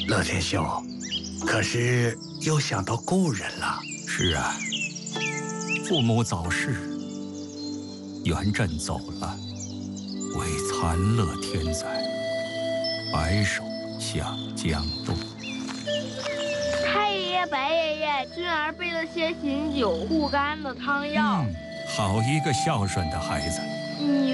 乐天兄，可是又想到故人了。 是啊，父母早逝，元稹走了，为残乐天在，白首向江东。 太爷爷、白爷爷，君儿备了些醒酒护肝的汤药。 好一个孝顺的孩子。 你